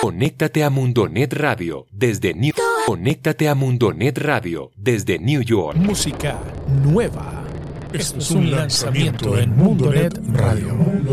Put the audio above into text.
Conéctate a Mundonet Radio desde New Conéctate a Mundonet Radio desde New York. Música nueva. Esto es un lanzamiento en Mundonet Radio.